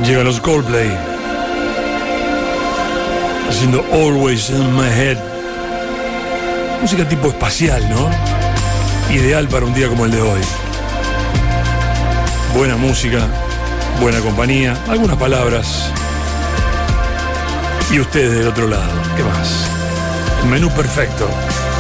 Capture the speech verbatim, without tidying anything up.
Llegan los Coldplay haciendo Always in My Head. Música tipo espacial, ¿no? Ideal para un día como el de hoy. Buena música, buena compañía, algunas palabras. Y ustedes del otro lado, ¿qué más? El menú perfecto.